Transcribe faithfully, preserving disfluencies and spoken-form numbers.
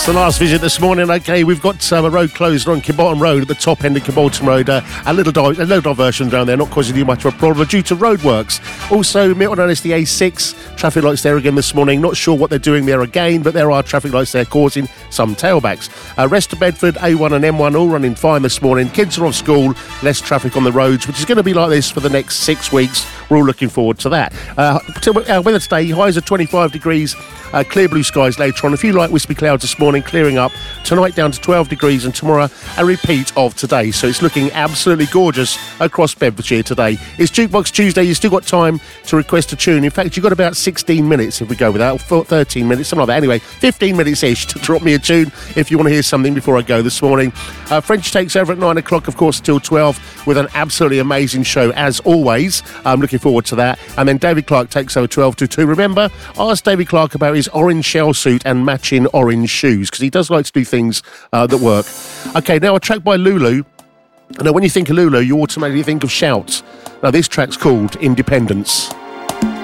It's the last visit this morning. Okay, we've got um, a road closed on Kimbolton Road at the top end of Kimbolton Road. Uh, a little di- a little diversion down there, not causing you much of a problem due to roadworks. Also, Milton Keynes, the A six, traffic lights there again this morning. Not sure what they're doing there again, but there are traffic lights there causing some tailbacks. Uh, rest of Bedford, A one and M one all running fine this morning. Kids are off school, less traffic on the roads, which is going to be like this for the next six weeks. We're all looking forward to that. Uh, uh, weather today, highs are twenty-five degrees, uh, clear blue skies later on. A few light wispy clouds this morning, clearing up. Tonight down to twelve degrees, and tomorrow a repeat of today. So it's looking absolutely gorgeous across Bedfordshire today. It's Jukebox Tuesday. You've still got time to request a tune. In fact, you've got about sixteen minutes if we go with that, or thirteen minutes, something like that. Anyway, fifteen minutes-ish to drop me a tune if you want to hear something before I go this morning. Uh, French takes over at nine o'clock, of course, till twelve, with an absolutely amazing show, as always. I'm looking forward to that. And then David Clark takes over twelve to two. Remember, ask David Clark about his orange shell suit and matching orange shoes, because he does like to do things uh, that work. Okay, now a track by Lulu. Now, when you think of Lulu, you automatically think of Shout. Now, this track's called Independence.